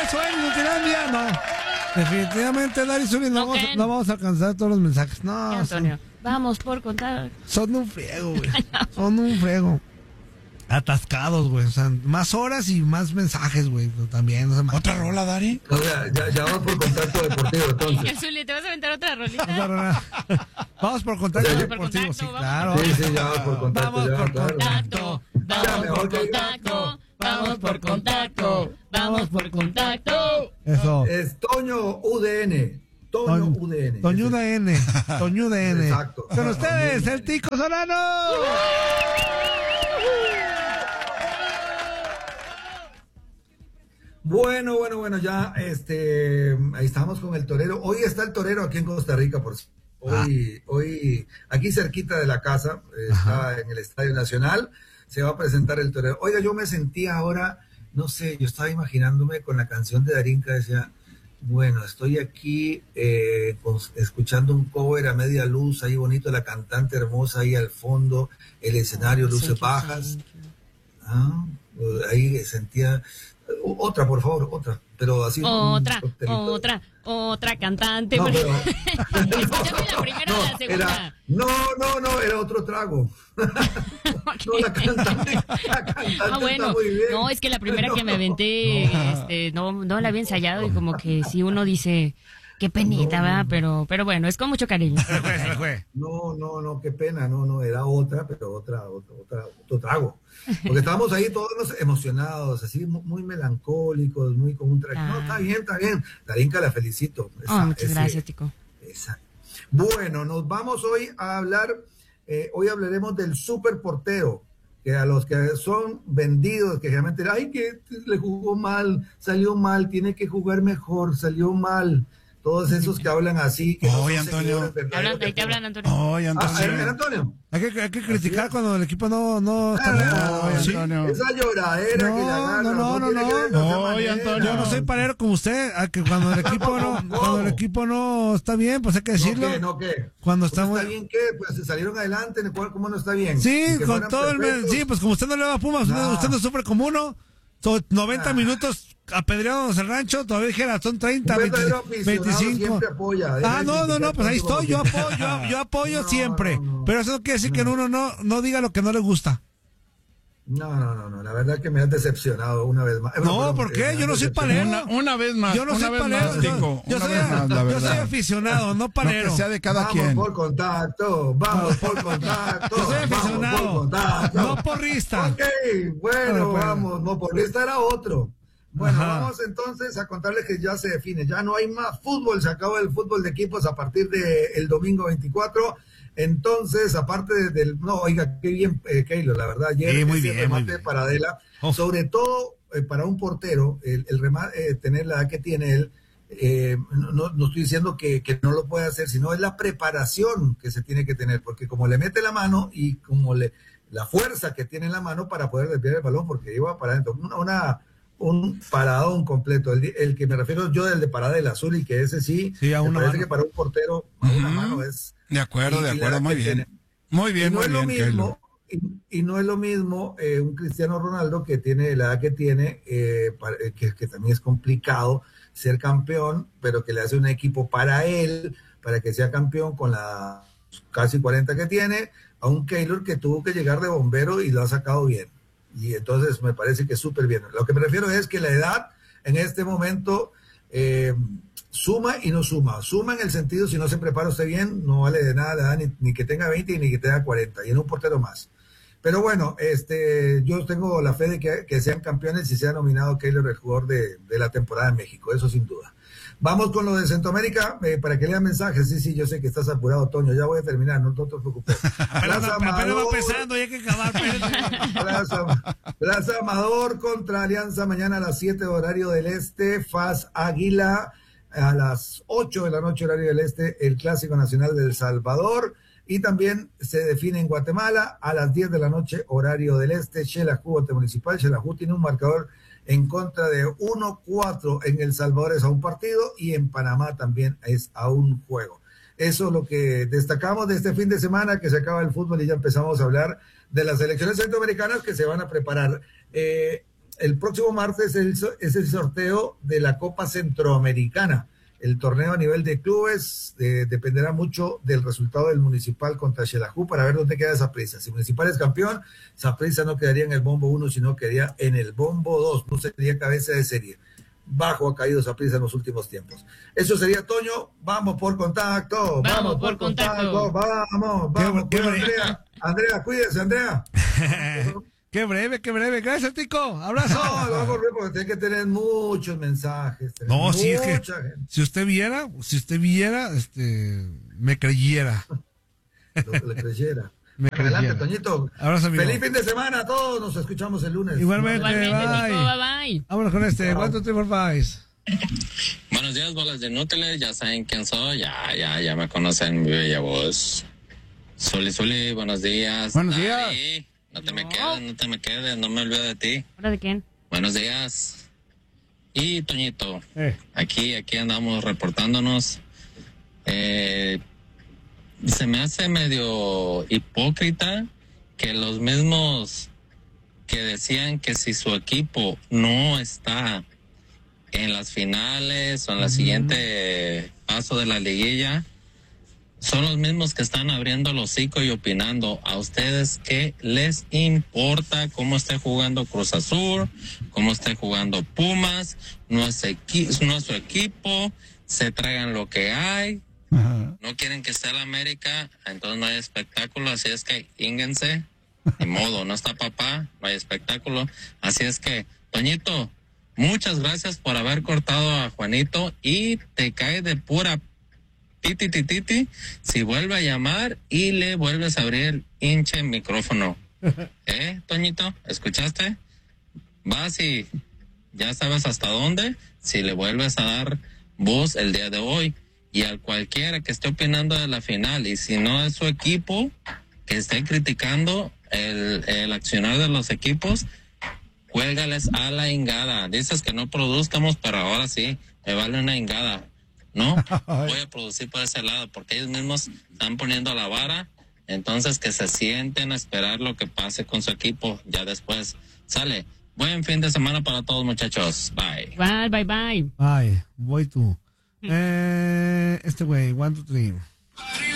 sueños, no tienen día, no. Definitivamente, Dari Zuli, no vamos a alcanzar todos los mensajes. No, Antonio, vamos por contar. Son un friego, güey. Son un friego. Atascados, güey. O sea, más horas y más mensajes, güey. También. O sea, ¿Otra rola, Dari? O sea, ya vamos por contacto deportivo, entonces. El Zuli, ¿te vas a aventar otra rolita? Vamos por contacto deportivo, sí, claro. Sí, ya vamos por contacto. Vamos por contacto. Vamos por contacto. Vamos por contacto. Vamos por contacto. Eso. Es Toño UDN. Toño UDN. Toño UDN. Toño UDN. Exacto. Con ustedes, el Tico Solano. Bueno, ya ahí estamos con el torero. Hoy está el torero aquí en Costa Rica, hoy aquí cerquita de la casa, está en el Estadio Nacional, se va a presentar el torero. Oiga, yo me sentía ahora, no sé, yo estaba imaginándome con la canción de Darinka, decía, bueno, estoy aquí escuchando un cover a media luz, ahí bonito, la cantante hermosa ahí al fondo, el escenario, luces bajas. Ahí sentía... Otra, por favor, otra. Pero así. Otra cantante. No, pero... Escúchame la primera o la segunda. Era otro trago. No, la cantante bueno. Está muy bien. No, es que la primera que me aventé, no la había ensayado y como que si uno dice, qué penita, ¿verdad? Pero bueno, es con mucho cariño. No, qué pena, no, era otra, pero otro trago. Porque estábamos ahí todos emocionados, así muy melancólicos, muy con un trago. No, está bien. Darinka, la felicito. Muchas gracias, Tico. Exacto. Bueno, nos vamos hoy a hablar, hoy hablaremos del super portero, que a los que son vendidos, que realmente, que le jugó mal, salió mal, tiene que jugar mejor, salió mal. Todos esos que hablan así. Que Oye, Antonio. Te hablan, Antonio. Oye, Antonio. Antonio. Hay que criticar cuando el equipo no está bien. Antonio. Esa lloradera que le agarra. No. Oye, Antonio. Yo no soy palero como usted. Que cuando el equipo no está bien, pues hay que decirlo. ¿No qué? Cuando ¿Está estamos... bien qué? Pues se salieron adelante, ¿cómo no está bien? Sí, con todo sí, pues como usted no le va a Pumas, usted no sufre como uno. 90 minutos apedreados el rancho, todavía dijera, son 30, 25. Apoya, no, pues ahí estoy, yo apoyo siempre. Pero eso no quiere decir que uno no diga lo que no le gusta. No, la verdad que me has decepcionado una vez más. No, ¿por qué? Yo no soy palero. Una vez más. Yo no soy palero. Yo soy aficionado, no palero. No, que sea de cada quien. Vamos por contacto. Yo soy aficionado, no porrista. Ok, bueno, vamos. No, porrista era otro. Bueno, vamos entonces a contarles que ya se define. Ya no hay más fútbol. Se acabó el fútbol de equipos a partir del domingo 24. Entonces, aparte oiga, qué bien, Keylor, la verdad, ayer muy ese remate de Paradela, sobre todo para un portero, el remate, tener la edad que tiene él, no estoy diciendo que no lo puede hacer, sino es la preparación que se tiene que tener, porque como le mete la mano y como la fuerza que tiene en la mano para poder desviar el balón, porque iba para adentro, un paradón completo, el que me refiero yo del de Paradela Azul, y que ese sí a una me parece mano. que para un portero a una mano es... De acuerdo, muy bien. Muy bien, y no es lo mismo un Cristiano Ronaldo que tiene la edad que tiene, que también es complicado ser campeón, pero que le hace un equipo para él, para que sea campeón con la casi 40 que tiene, a un Keylor que tuvo que llegar de bombero y lo ha sacado bien. Y entonces me parece que es súper bien. Lo que me refiero es que la edad en este momento... suma y no suma. Suma en el sentido, si no se prepara usted bien, no vale de nada, ni que tenga 20 ni que tenga 40, y en un portero más. Pero bueno, yo tengo la fe de que sean campeones y sea nominado Keylor el jugador de la temporada en México, eso sin duda. Vamos con lo de Centroamérica, para que lea mensajes. Sí, yo sé que estás apurado, Toño, ya voy a terminar, no te preocupes. Apenas va empezando y hay que acabar. Plaza Amador contra Alianza mañana a las 7 horario del Este, FAS Águila a las 8 de la noche horario del Este, el Clásico Nacional de El Salvador, y también se define en Guatemala a las 10 de la noche horario del Este, Xelajú ante Municipal. Xelajú tiene un marcador en contra de 1-4, en El Salvador es a un partido y en Panamá también es a un juego. Eso es lo que destacamos de este fin de semana, que se acaba el fútbol y ya empezamos a hablar de las selecciones centroamericanas que se van a preparar. el próximo martes es el sorteo de la Copa Centroamericana. El torneo a nivel de clubes dependerá mucho del resultado del Municipal contra Xelajú para ver dónde queda Saprissa. Si Municipal es campeón, Saprissa no quedaría en el bombo 1, sino quedaría en el bombo 2. No sería cabeza de serie. Bajo ha caído Saprissa en los últimos tiempos. Eso sería, Toño. Vamos por contacto. Vamos por contacto. Vamos. Andrea, cuídese, Andrea. Qué breve. Gracias, Tico. Abrazo. No, lo hago porque tiene que tener muchos mensajes. No, sí, es que gente. si usted viera, me creyera. Lo que le creyera. Adelante, creyera. Toñito. Abrazo, amigo. Feliz fin de semana a todos. Nos escuchamos el lunes. Igualmente, Tico, bye. bye. Vámonos con este. 1, 2, 3, 4, 5. Buenos días, bolas de inútiles. Ya saben quién soy. Ya me conocen mi bella voz. Zuli, buenos días. Buenos días. Dari, no te me quedes, no me olvido de ti. ¿Ahora de quién? Buenos días. Y Toñito, aquí andamos reportándonos. Se me hace medio hipócrita que los mismos que decían que si su equipo no está en las finales o en la siguiente paso de la liguilla, son los mismos que están abriendo el hocico y opinando. ¿A ustedes qué les importa cómo esté jugando Cruz Azul, cómo esté jugando Pumas? No es su equipo, se tragan lo que hay. Ajá. No quieren que esté el América, entonces no hay espectáculo, así es que ínguense. Ni modo, no está papá, no hay espectáculo. Así es que, Toñito, muchas gracias por haber cortado a Juanito y te cae de pura titi si vuelve a llamar y le vuelves a abrir el hinche micrófono. Toñito? ¿Escuchaste? Vas y ya sabes hasta dónde si le vuelves a dar voz el día de hoy. Y al cualquiera que esté opinando de la final, y si no es su equipo, que esté criticando el accionar de los equipos, cuélgales a la ingada. Dices que no produzcamos, pero ahora sí, me vale una ingada. No, voy a producir por ese lado, porque ellos mismos están poniendo la vara, entonces que se sienten a esperar lo que pase con su equipo, ya después sale. Buen fin de semana para todos, muchachos. Bye. Bye. Bye, voy tú. Este güey, 1, 2, 3.